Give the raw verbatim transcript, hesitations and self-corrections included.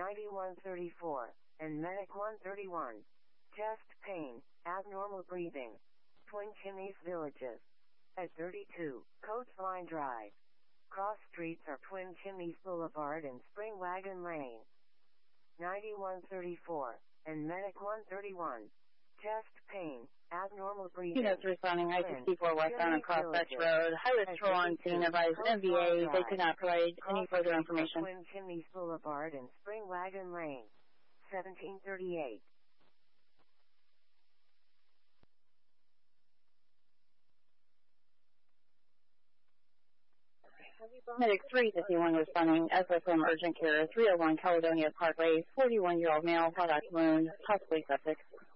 ninety-one thirty-four, and Medic one thirty-one. Chest pain, abnormal breathing. Twin Chimneys Villages. At thirty-two, Coastline Drive. Cross streets are Twin Chimneys Boulevard and Spring Wagon Lane. ninety-one thirty-four, and Medic one thirty-one. Chest pain, abnormal breathing. Units responding I Twin sixty-four westbound on Chimneys Prospect Villages. Road. Highway At patrol on scene thirty-two, advised M V A Coastline they Drive. could not provide any Cross further streets are information. Twin Chimneys Boulevard and Spring Wagon Lane. seventeen thirty-eight. Medic three fifty-one responding S S M urgent care three oh one Caledonia Parkway, forty-one year old male, product wound, possibly septic.